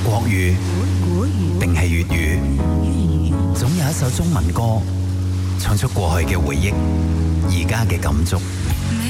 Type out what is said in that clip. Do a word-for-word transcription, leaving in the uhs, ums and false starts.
國語定係粵語？總有一首中文歌唱出過去嘅回憶，而家嘅感觸。